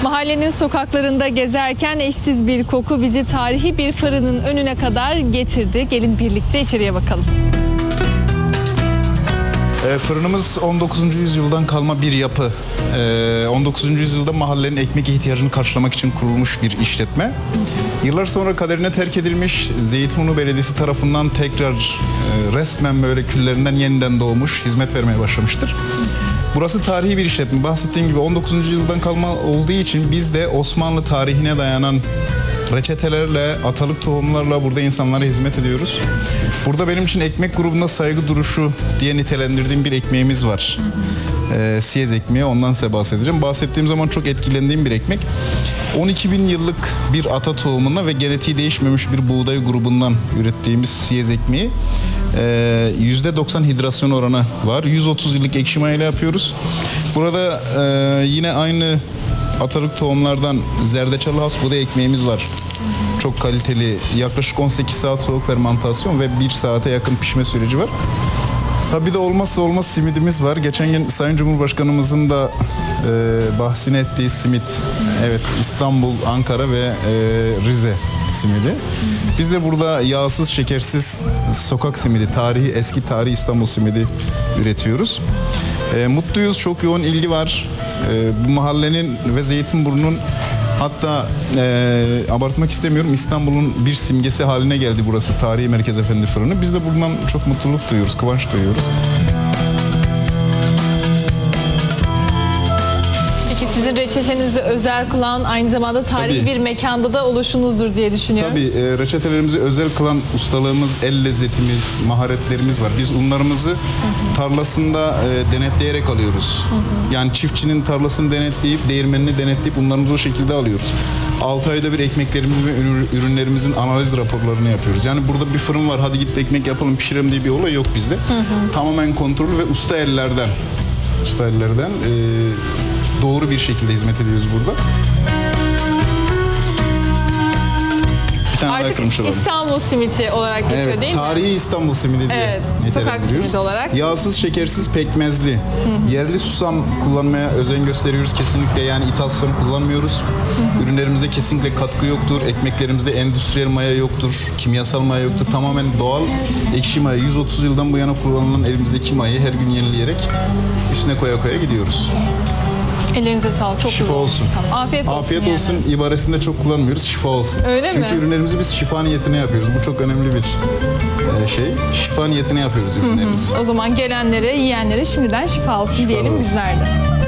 Mahallenin sokaklarında gezerken eşsiz bir koku bizi tarihi bir fırının önüne kadar getirdi. Gelin birlikte içeriye bakalım. Fırınımız 19. yüzyıldan kalma bir yapı. 19. yüzyılda mahallenin ekmek ihtiyacını karşılamak için kurulmuş bir işletme. Yıllar sonra kaderine terk edilmiş, Zeytinburnu Belediyesi tarafından tekrar resmen böyle küllerinden yeniden doğmuş, hizmet vermeye başlamıştır. Burası tarihi bir işletme. Bahsettiğim gibi 19. yüzyıldan kalma olduğu için biz de Osmanlı tarihine dayanan reçetelerle, atalık tohumlarla burada insanlara hizmet ediyoruz. Burada benim için ekmek grubunda saygı duruşu diye nitelendirdiğim bir ekmeğimiz var. Siyez ekmeği, ondan size bahsedeceğim. Bahsettiğim zaman çok etkilendiğim bir ekmek. 12.000 yıllık bir ata tohumundan ve genetiği değişmemiş bir buğday grubundan ürettiğimiz siyez ekmeği. %90 hidrasyon oranı var. 130 yıllık ekşi mayayla yapıyoruz. Burada yine aynı atalık tohumlardan zerdeçalı has buğday ekmeğimiz var. Çok kaliteli, yaklaşık 18 saat soğuk fermantasyon ve 1 saate yakın pişme süreci var. Tabii de olmazsa olmaz simidimiz var. Geçen gün Sayın Cumhurbaşkanımızın da bahsini ettiği simit. Evet, İstanbul, Ankara ve Rize simidi. Biz de burada yağsız, şekersiz sokak simidi, eski tarihi İstanbul simidi üretiyoruz. Mutluyuz, çok yoğun ilgi var. Bu mahallenin ve Zeytinburnu'nun, hatta abartmak istemiyorum, İstanbul'un bir simgesi haline geldi burası, Tarihi Merkez Efendi Fırını. Biz de bundan çok mutluluk duyuyoruz, kıvanç duyuyoruz. Peki sizin reçetenizi özel kılan, aynı zamanda tarihi bir mekanda da oluşunuzdur diye düşünüyorum. Tabii reçetelerimizi özel kılan ustalığımız, el lezzetimiz, maharetlerimiz var. Biz unlarımızı tarlasında denetleyerek alıyoruz. Yani çiftçinin tarlasını denetleyip, değirmenini denetleyip unlarımızı o şekilde alıyoruz. 6 ayda bir ekmeklerimizin ve ürünlerimizin analiz raporlarını yapıyoruz. Yani burada bir fırın var, hadi git ekmek yapalım, pişirelim diye bir olay yok bizde. Tamamen kontrol ve usta ellerden doğru bir şekilde hizmet ediyoruz burada. Artık İstanbul simiti olarak geçiyor, evet, değil mi? Tarihi İstanbul simidi diye Evet, sokak simidi olarak. Yağsız, şekersiz, pekmezli. Yerli susam kullanmaya özen gösteriyoruz kesinlikle. Yani ithal susam kullanmıyoruz. Ürünlerimizde kesinlikle katkı yoktur. Ekmeklerimizde endüstriyel maya yoktur. Kimyasal maya yoktur. Tamamen doğal ekşi maya. 130 yıldan bu yana kullanılan elimizdeki mayayı her gün yenileyerek üstüne koya koya gidiyoruz. Ellerinize sağlık. Çok şifa güzel. olsun. Tamam. Afiyet olsun. Afiyet olsun ibaresinde çok kullanmıyoruz. Şifa olsun. Öyle mi? Çünkü ürünlerimizi biz şifa niyetine yapıyoruz. Bu çok önemli bir şey. Şifa niyetine yapıyoruz ürünlerimizi. O zaman gelenlere, yiyenlere şimdiden şifa olsun diyelim bizler de.